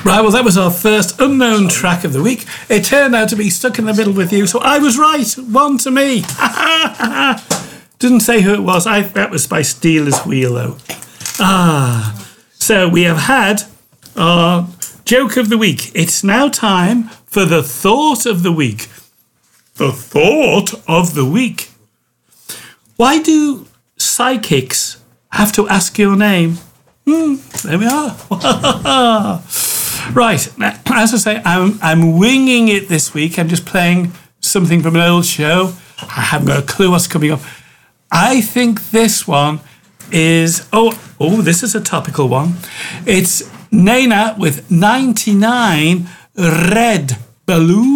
Right, well, that was our first unknown track of the week. It turned out to be Stuck in the Middle with You, so I was right. 1 to me. Didn't say who it was. That was by Steelers Wheel, though. So we have had our joke of the week. It's now time for the thought of the week. The thought of the week. Why do psychics have to ask your name? There we are. Right, now, as I say, I'm winging it this week. I'm just playing something from an old show. I haven't got a clue what's coming up. I think this one is... Oh, this is a topical one. It's Nena with 99 red balloons.